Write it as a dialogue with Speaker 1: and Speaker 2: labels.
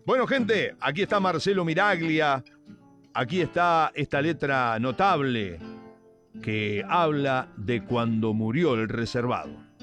Speaker 1: Bueno, gente, aquí está Marcelo Miraglia. Aquí está esta letra notable que habla de cuando murió el reservado.